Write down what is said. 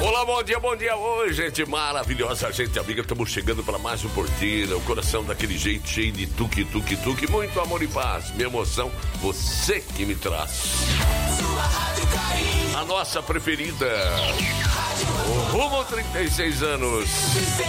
Olá, bom dia. Oi, gente maravilhosa, gente amiga. Estamos chegando para mais um Porteira. O coração daquele jeito cheio de tuque. Muito amor e paz. Minha emoção, você que me traz. Sua Rádio Carinho. A nossa preferida. O Rumo 36 anos.